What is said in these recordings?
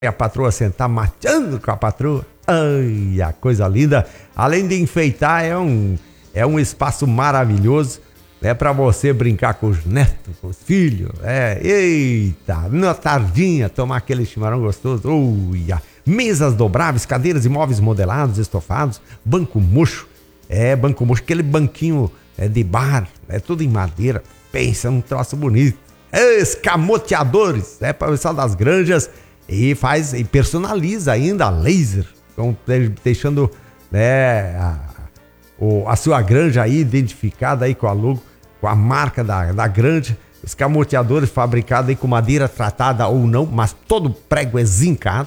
E a patroa sentar mateando com a patroa. Ai, a coisa linda. Além de enfeitar, é um espaço maravilhoso, né, para você brincar com os netos, com os filhos. Eita, na tardinha, tomar aquele chimarrão gostoso. Uia. Mesas dobráveis, cadeiras e móveis modelados, estofados, banco mocho. Banco mocho, aquele banquinho de bar, tudo em madeira. Pensa num troço bonito. Escamoteadores, para o pessoal das granjas. E personaliza ainda a laser, deixando, né, a sua granja aí identificada aí com a logo, com a marca da granja. Escamoteadores fabricados aí com madeira tratada ou não, mas todo prego é zincado,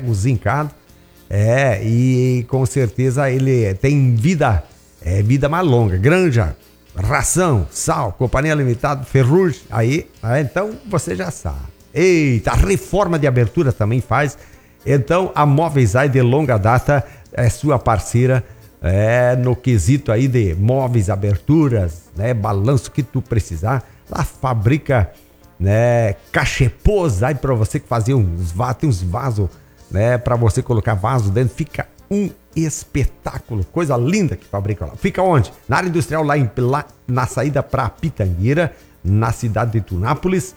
e com certeza ele tem vida mais longa. Granja, ração, sal, companhia limitada, ferrugem, então você já sabe. Eita, a reforma de abertura também faz. Então a Móveis AI de longa data é sua parceira no quesito aí de móveis, aberturas, né, balanço que tu precisar. Lá fabrica, né, cachepôs aí para você que fazia tem uns vasos, né, para você colocar vaso dentro. Fica um espetáculo, coisa linda que fabrica lá. Fica onde? Na área industrial, lá na saída para Pitangueira, na cidade de Tunápolis.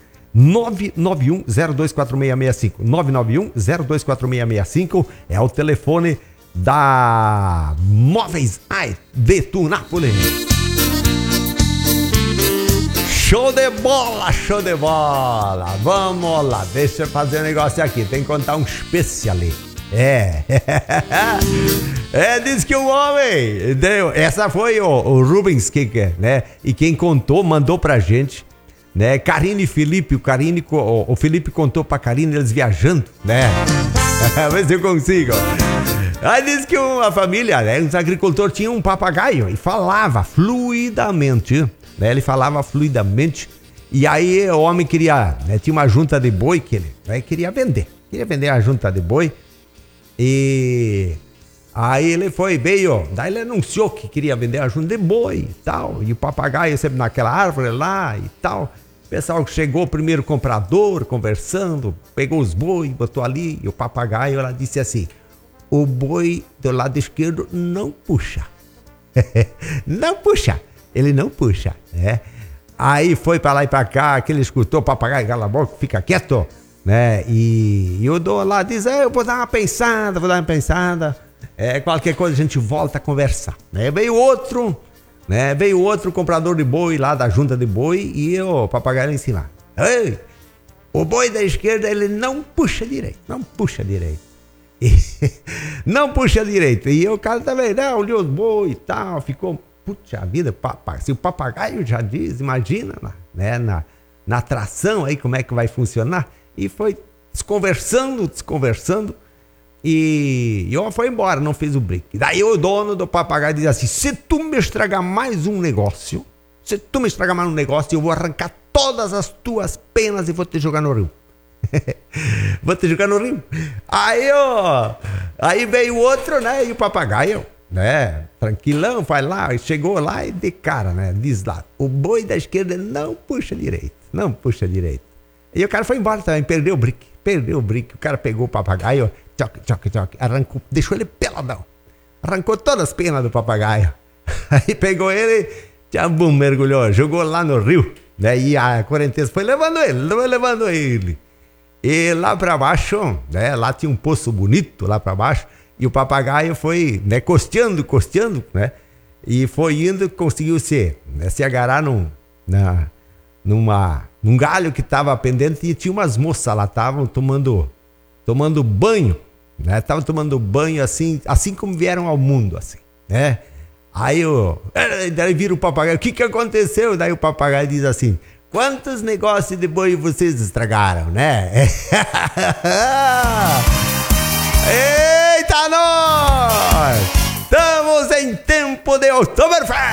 991-024665 991-024665 é o telefone da Móveis AI de Tunápolis. Show de bola! Vamos lá, deixa eu fazer um negócio aqui, tem que contar um especial ali. Diz que o homem deu. Essa foi o Rubens Kicker, né? E quem contou, mandou pra gente, né? Karine e Felipe. O Felipe contou pra Karine, eles viajando, né? Vê se eu consigo. Aí diz que uma família, né, uns agricultores tinham um papagaio e falava fluidamente, né? Ele falava fluidamente. E aí o homem queria, né, tinha uma junta de boi que ele, né, queria vender a junta de boi. E aí ele veio, daí ele anunciou que queria vender a junta de boi e tal. E o papagaio sempre naquela árvore lá e tal. O pessoal chegou, o primeiro comprador, conversando, pegou os boi, botou ali. E o papagaio, ela disse assim: o boi do lado esquerdo não puxa. Ele não puxa, né? Aí foi pra lá e pra cá, que ele escutou o papagaio, cala a boca, fica quieto, né? E o dono lá diz: eu vou dar uma pensada. Qualquer coisa a gente volta a conversar, né? Veio outro comprador de boi lá da junta de boi e o papagaio lá em cima: ei, o boi da esquerda ele não puxa direito. Não puxa direito. E o cara também, né, olhou os boi e tal, ficou, puxa vida, se o papagaio já diz, imagina, né, na atração aí como é que vai funcionar. E foi desconversando e foi embora, não fez o break. Daí o dono do papagaio diz assim: se tu me estragar mais um negócio, eu vou arrancar todas as tuas penas e vou te jogar no rio. Aí veio outro, né? E o papagaio, né, tranquilão, vai lá, chegou lá e de cara, né, diz lá: o boi da esquerda não puxa direito. E o cara foi embora também, perdeu o brick. O cara pegou o papagaio, tchoc, arrancou, deixou ele peladão. Arrancou todas as penas do papagaio. Aí pegou ele, mergulhou, jogou lá no rio, né? E a correnteza foi levando ele. E lá pra baixo, né? Lá tinha um poço bonito lá pra baixo. E o papagaio foi, né, costeando, né? E foi indo, conseguiu se agarrar num galho que tava pendente. E tinha umas moças lá, estavam tomando banho, né? Estavam tomando banho assim como vieram ao mundo, assim, né? Aí vira o papagaio: o que aconteceu? Daí o papagaio diz assim: quantos negócios de boi vocês estragaram, né? Eita, nós! Estamos em tempo de Oktoberfest!